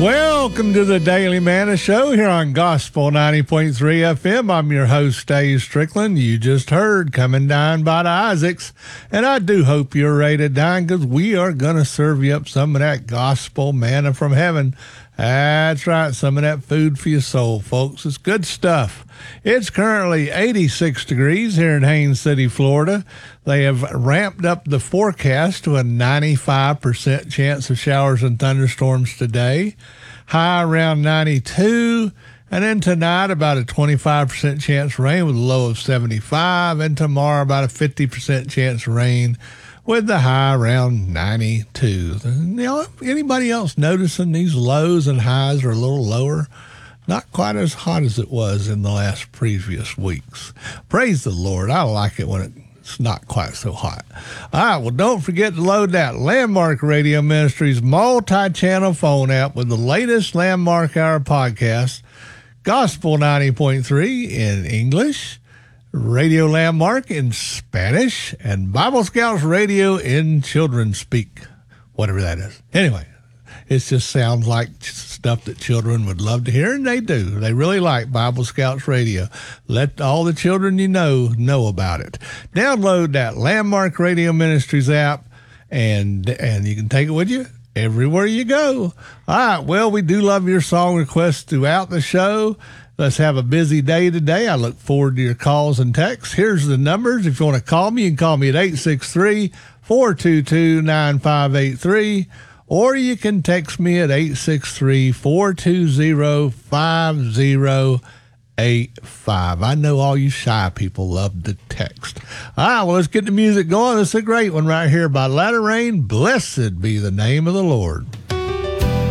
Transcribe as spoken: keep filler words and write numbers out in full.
Welcome to the Daily Manna Show here on Gospel ninety point three F M. I'm your host, Dave Strickland. You just heard Coming Down by the Isaacs. And I do hope you're ready to dine, because we are going to serve you up some of that gospel manna from heaven. That's right, some of that food for your soul, folks. It's good stuff. It's currently eighty-six degrees here in Haines City, Florida. They have ramped up the forecast to a ninety-five percent chance of showers and thunderstorms today. High around ninety-two. And then tonight, about a twenty-five percent chance of rain with a low of seventy-five. And tomorrow, about a fifty percent chance of rain with the high around ninety-two. You know, anybody else noticing these lows and highs are a little lower? Not quite as hot as it was in the last previous weeks. Praise the Lord. I like it when it's not quite so hot. All right, well, don't forget to load that Landmark Radio Ministries multi-channel phone app with the latest Landmark Hour podcast, Gospel ninety point three in English, Radio Landmark in Spanish, and Bible Scouts Radio in Children Speak, whatever that is. Anyway, it just sounds like stuff that children would love to hear, and they do. They really like Bible Scouts Radio. Let all the children you know know about it. Download that Landmark Radio Ministries app, and and you can take it with you everywhere you go. All right, well, we do love your song requests throughout the show. Let's have a busy day today. I look forward to your calls and texts. Here's the numbers. If you want to call me, you can call me at eight six three, four two two, nine five eight three, or you can text me at eight six three, four two zero, five zero eight five. I know all you shy people love to text. All right, well, let's get the music going. It's a great one right here by Latter Rain. Blessed be the name of the Lord.